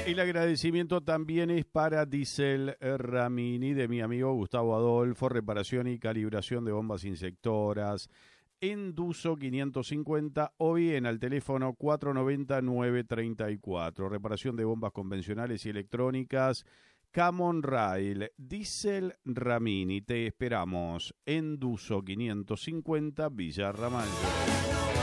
El agradecimiento también es para Diesel Ramini, de mi amigo Gustavo Adolfo, reparación y calibración de bombas insectoras, Enduso 550 o bien al teléfono 490-934, reparación de bombas convencionales y electrónicas, Camon Rail, Diesel Ramini, te esperamos, Enduso 550, Villa Ramallo.